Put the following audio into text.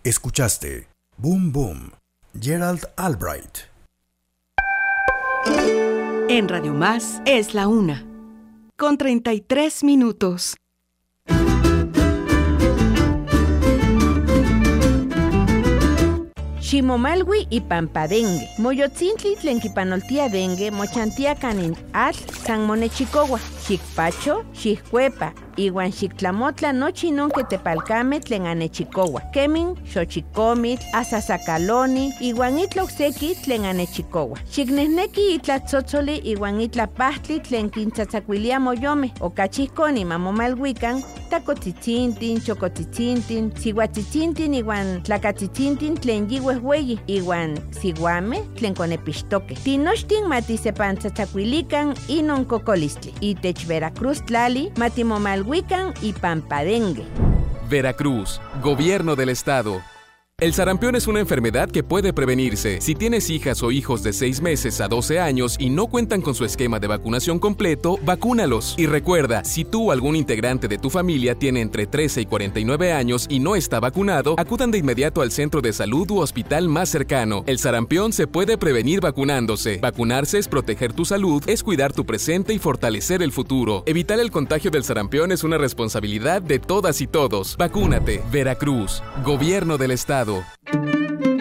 Escuchaste Boom Boom, Gerald Albright. En Radio Más es la 1:33. Ximomalwi y Pampadengue. Moyotzintli tlen kipanoltia dengue mochantia kanin atl san monechicowa. Xicpacho, xiccuepa, iwan xictlamotla nochi non que tepalcame tlen anechicowa. Kemin, xochicomitl, asasacaloni, iwan itla ocseki tlen anechicowa. Xicnehneki itla tzotzoli iwan itla pahtli tlen kintzatzacuilia moyome. Okachihkoni mamomalhuican, tacotzitzintin, chocotzitzintin, sihuatzitzintin iwan tlacatzitzintin tlen yihuehhueyi, iwan siguame tlen conepixtoque. Tinochtin matisepantzatzacuilican inon cocolistli. Veracruz tlali, matimomalhuican y Pampadengue. Veracruz, Gobierno del Estado. El sarampión es una enfermedad que puede prevenirse. Si tienes hijas o hijos de 6 meses a 12 años y no cuentan con su esquema de vacunación completo, vacúnalos. Y recuerda, si tú o algún integrante de tu familia tiene entre 13 y 49 años y no está vacunado, acudan de inmediato al centro de salud u hospital más cercano. El sarampión se puede prevenir vacunándose. Vacunarse es proteger tu salud, es cuidar tu presente y fortalecer el futuro. Evitar el contagio del sarampión es una responsabilidad de todas y todos. Vacúnate. Veracruz, Gobierno del Estado.